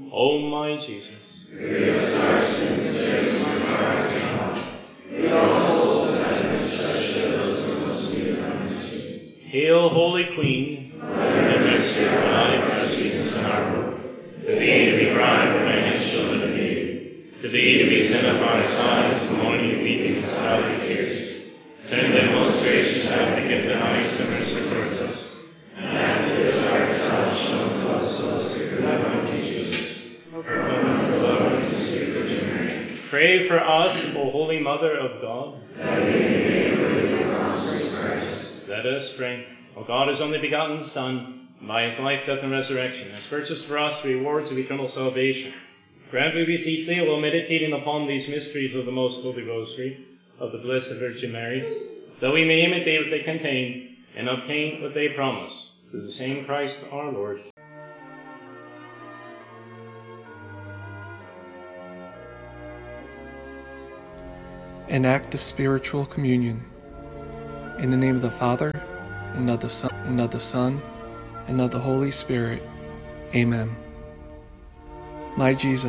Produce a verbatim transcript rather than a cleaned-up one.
O my Jesus, forgive us our sins, save us from our Lead all souls to heaven, especially those who most need thy mercy. Hail, Holy Queen, Let the mystery of our life, our Jesus, and our hope. To thee to be cried, remaining children of Eve. To thee to be sent upon our sides, mourning, weeping, and silent tears. Turn then, most gracious advocate, the highest of mercy towards us. And after this our exile, shown to us, so as to thy mighty Jesus. Pardon the Lord, and the sweet Virgin Mary. Pray for us, O Holy Mother of God. That we may be made worthy of the promise of Christ. Let us pray. O God, his only begotten Son, by his life, death, and resurrection, has purchased for us rewards of eternal salvation. Grant, we beseech thee, while meditating upon these mysteries of the most holy rosary of the Blessed Virgin Mary, that we may imitate what they contain and obtain what they promise, through the same Christ our Lord. An act of spiritual communion. In the name of the Father, and of the Son, and of the Son, and of the Holy Spirit. Amen. My Jesus,